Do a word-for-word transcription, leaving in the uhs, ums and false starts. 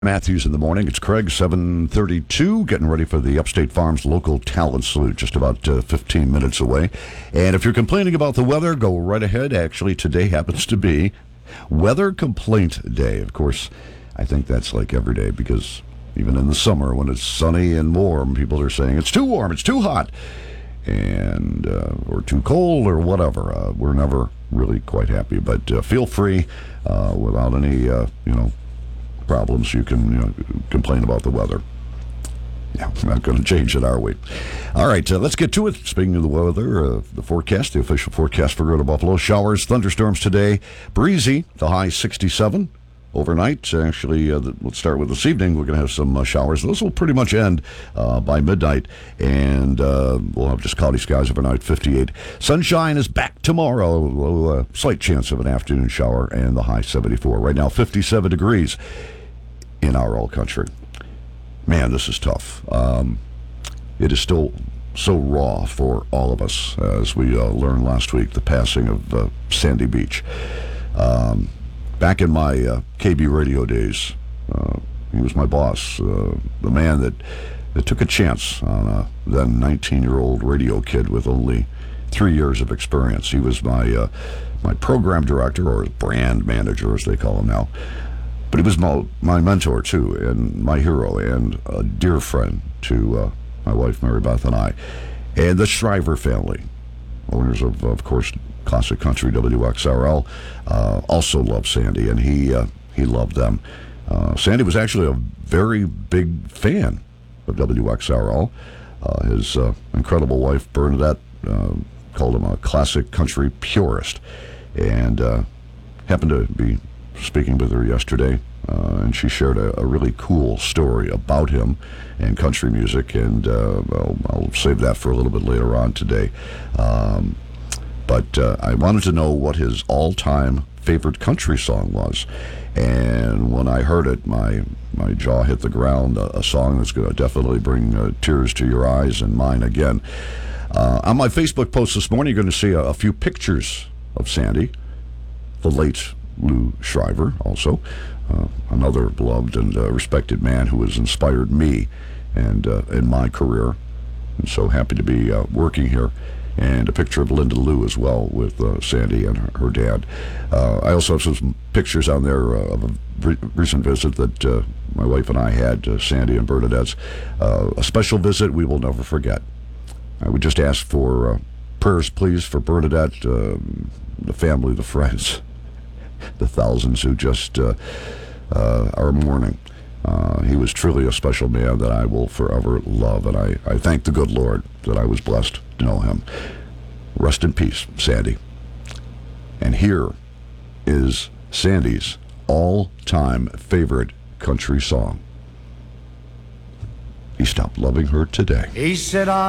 Matthews in the morning. It's Craig, seven thirty-two, getting ready for the Upstate Farms Local Talent Salute, just about uh, fifteen minutes away. And if you're complaining about the weather, go right ahead. Actually, today happens to be Weather Complaint Day. Of course, I think that's like every day, because even in the summer when it's sunny and warm, people are saying it's too warm, it's too hot, and uh, or too cold or whatever. Uh, we're never really quite happy, but uh, feel free uh, without any, uh, you know, problems. You can you know, complain about the weather. Yeah, we're not going to change it, are we? All right, uh, let's get to it. Speaking of the weather, uh, the forecast, the official forecast for Greater Buffalo. Showers, thunderstorms today. Breezy, the high sixty-seven. Overnight, actually, uh, the, let's start with this evening. We're going to have some uh, showers. Those will pretty much end uh, by midnight, and uh, we'll have just cloudy skies overnight, fifty-eight. Sunshine is back tomorrow. A uh, slight chance of an afternoon shower, and the high seventy-four. Right now, fifty-seven degrees in our all country. Man, this is tough. Um, it is still so raw for all of us, as we uh, learned last week, the passing of uh, Sandy Beach. Um, back in my uh, K B radio days, uh, he was my boss, uh, the man that, that took a chance on a then nineteen-year-old radio kid with only three years of experience. He was my uh, my program director, or brand manager, as they call him now. But he was my, my mentor, too, and my hero, and a dear friend to uh, my wife, Mary Beth, and I. And the Shriver family, owners of, of course, Classic Country W X R L, uh, also loved Sandy, and he uh, he loved them. Uh, Sandy was actually a very big fan of W X R L. Uh, his uh, incredible wife, Bernadette, uh, called him a classic country purist, and uh, happened to be speaking with her yesterday, uh, and she shared a, a really cool story about him and country music, and uh, I'll, I'll save that for a little bit later on today. Um, but uh, I wanted to know what his all-time favorite country song was, and when I heard it, my my jaw hit the ground. A, a song that's going to definitely bring uh, tears to your eyes and mine again. Uh, on my Facebook post this morning, you're going to see a, a few pictures of Sandy, the late Lou Shriver, also uh, another beloved and uh, respected man who has inspired me and uh, in my career, and so happy to be uh, working here. And a picture of Linda Lou as well, with uh, Sandy and her, her dad. Uh, I also have some pictures on there uh, of a re- recent visit that uh, my wife and I had to Sandy and Bernadette's. Uh, a special visit we will never forget. I would just ask for uh, prayers, please, for Bernadette, uh, the family, the friends, the thousands who just uh, uh, are mourning. Uh, he was truly a special man that I will forever love, and I, I thank the good Lord that I was blessed to know him. Rest in peace, Sandy. And here is Sandy's all-time favorite country song. He stopped loving her today. He said, I